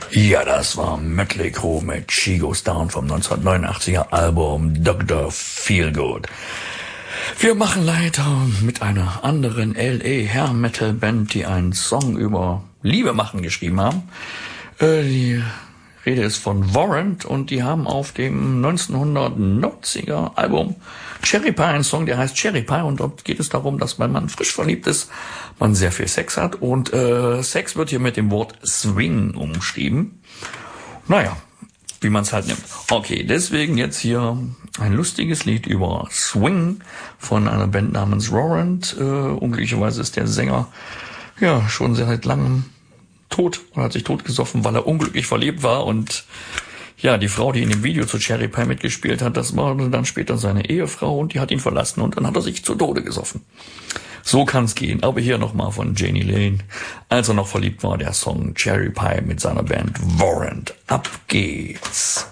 Ja, das war Mötley Crüe mit She Goes Down vom 1989er Album Dr. Feelgood. Wir machen weiter mit einer anderen LA Hair Metal Band, die einen Song über Liebe machen geschrieben haben. Die Rede ist von Warrant und die haben auf dem 1990er Album Cherry Pie einen Song, der heißt Cherry Pie, und dort geht es darum, dass wenn man frisch verliebt ist, man sehr viel Sex hat, und Sex wird hier mit dem Wort Swing umschrieben. Naja, wie man es halt nimmt. Okay, deswegen jetzt hier ein lustiges Lied über Swing von einer Band namens Warrant. Unglücklicherweise ist der Sänger ja schon seit langem tot und hat sich totgesoffen, weil er unglücklich verliebt war, und ja, die Frau, die in dem Video zu Cherry Pie mitgespielt hat, das war dann später seine Ehefrau, und die hat ihn verlassen, und dann hat er sich zu Tode gesoffen. So kann's gehen. Aber hier nochmal von Jani Lane, als er noch verliebt war, der Song Cherry Pie mit seiner Band Warrant. Ab geht's.